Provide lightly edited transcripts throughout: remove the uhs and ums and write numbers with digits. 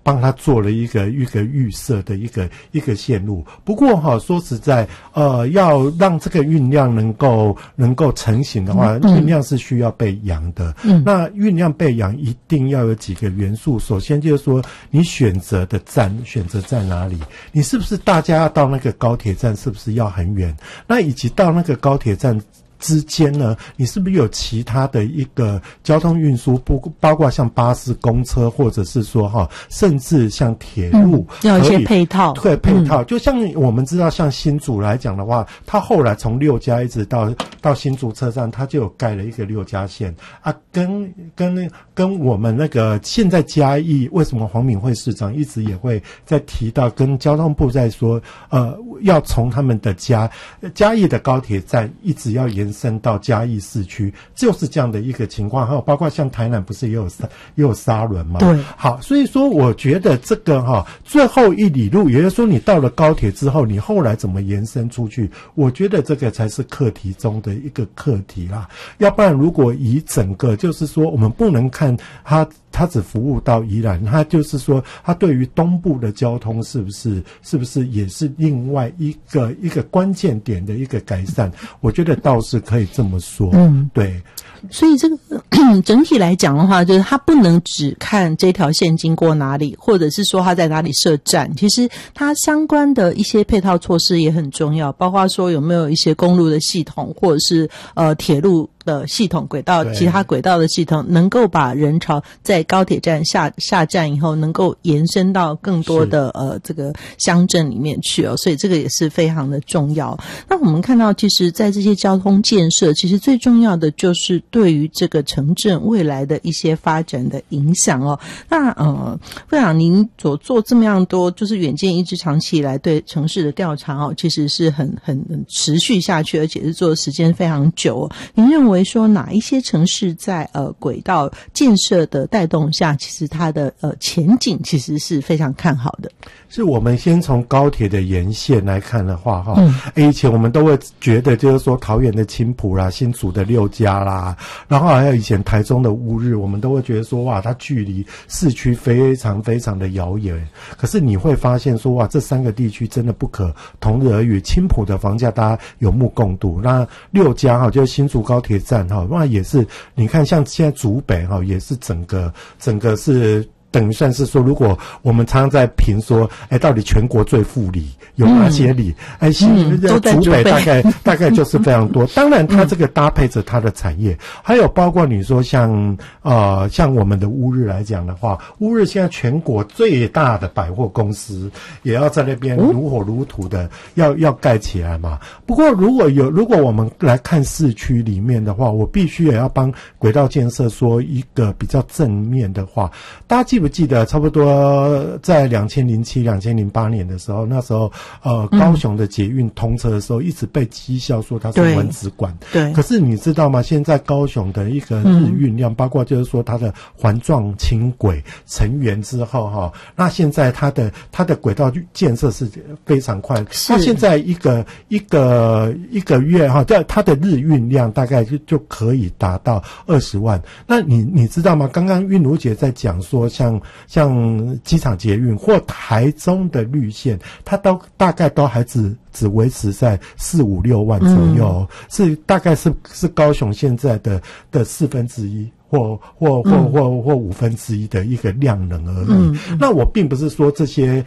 帮他做了一个预设的一个线路。不过说实在要让这个酝酿能够成型的话，酝酿是需要被养的。那酝酿被养一定要有几个元素，首先就是说你选择在哪里，你是不是大家要到那个高铁站是不是要很远，那以及到那个高铁站之间呢，你是不是有其他的一个交通运输，包括像巴士、公车，或者是说甚至像铁路， 要有一些配套。 对，配套。就像我们知道，像新竹来讲的话，它后来从6家一直到新竹车站，它就有盖了一个6家线啊，跟我们那个现在嘉义，为什么黄敏惠市长一直也会在提到，跟交通部在说，要从他们的嘉义的高铁站一直要延伸到嘉义市区，就是这样的一个情况。还有包括像台南不是也有沙仑吗？ 对， 好，所以说我觉得这个最后一里路，也就是说你到了高铁之后，你后来怎么延伸出去，我觉得这个才是课题中的一个课题啦。要不然如果以整个就是说我们不能看它只服务到宜兰，它就是说它对于东部的交通是不是也是另外一个关键点的一个改善，我觉得倒是可以这么说。对。 所以这个整体来讲的话，就是它不能只看这条线经过哪里，或者是说它在哪里设站，其实它相关的一些配套措施也很重要，包括说有没有一些公路的系统，或者是铁路的系统、轨道、其他轨道的系统，能够把人潮在高铁站下站以后，能够延伸到更多的这个乡镇里面去所以这个也是非常的重要。那我们看到，其实在这些交通建设，其实最重要的就是对于这个城镇未来的一些发展的影响那会长您所做这么样多，就是远见一直长期以来对城市的调查其实是很持续下去，而且是做的时间非常久您认为说哪一些城市在轨道建设的带动下，其实它的前景其实是非常看好的？ 是我们先从高铁的沿线来看的话以前我们都会觉得就是说桃园的青埔啦、新竹的6家啦，然后还有以前台中的乌日，我们都会觉得说哇，它距离市区非常非常的遥远。可是你会发现说哇，这3个地区真的不可同日而语。青埔的房价大家有目共睹，那6家就是新竹高铁站那也是你看像现在竹北也是整个是等于算是说，如果我们常常在评说，到底全国最富里有哪些里？竹北大概就是非常多。当然，它这个搭配着它的产业，还有包括你说像我们的乌日来讲的话，乌日现在全国最大的百货公司也要在那边如火如荼的要盖起来嘛。不过如果我们来看市区里面的话，我必须也要帮轨道建设说一个比较正面的话，大家记不记得差不多在2007、2008年的时候，那时候高雄的捷运通车的时候，一直被讥笑说它是蚊子馆。对。可是你知道吗？现在高雄的一个日运量，包括就是说它的环状轻轨成员之后那现在它的轨道建设是非常快。它现在一个月它的日运量大概就可以达到20万。那你知道吗？刚刚韵如姐在讲说像机场捷运或台中的绿线，它都大概都还只维持在4、5、6万左右，是大概是高雄现在的1/4或1/5的一个量能而已。那我并不是说这些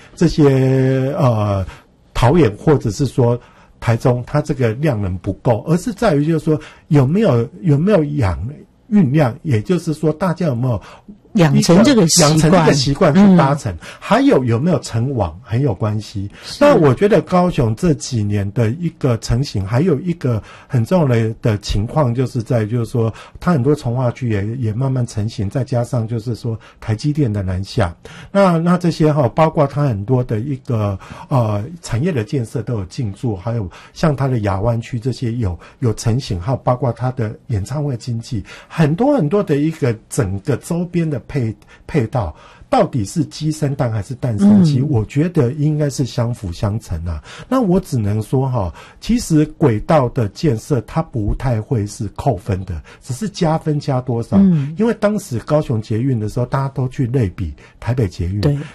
桃园或者是说台中它这个量能不够，而是在于就是说有没有酝酿，也就是说大家有没有养成这个习惯去搭乘，还有没有成网很有关系。那我觉得高雄这几年的一个成型，还有一个很重要的情况，就是说它很多从化区也慢慢成型，再加上就是说台积电的南下，那这些包括它很多的一个产业的建设都有进驻，还有像它的亚湾区这些有成型，还有包括它的演唱会经济，很多很多的一个整个周边的配套，到底是鸡生蛋还是蛋生鸡，我觉得应该是相辅相成啊。那我只能说其实轨道的建设它不太会是扣分的，只是加分加多少。因为当时高雄捷运的时候，大家都去类比台北捷运，对，